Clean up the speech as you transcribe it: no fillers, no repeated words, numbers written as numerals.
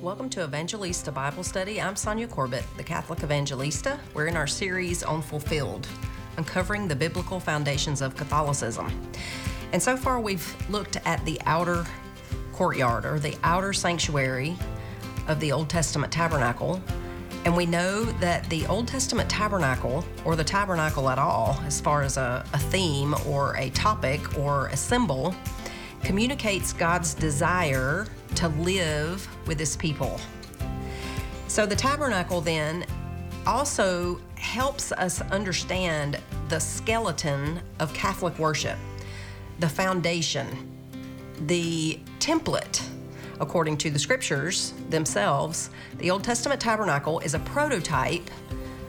Welcome to Evangelista Bible Study. I'm Sonia Corbett, the Catholic Evangelista. We're in our series on Fulfilled, uncovering the biblical foundations of Catholicism. And so far we've looked at the outer courtyard or the outer sanctuary of the Old Testament tabernacle. And we know that the Old Testament tabernacle, or the tabernacle at all, as far as a theme or a topic or a symbol, communicates God's desire to live with his people. So the tabernacle then also helps us understand the skeleton of Catholic worship, the foundation, the template. According to the scriptures themselves, the Old Testament tabernacle is a prototype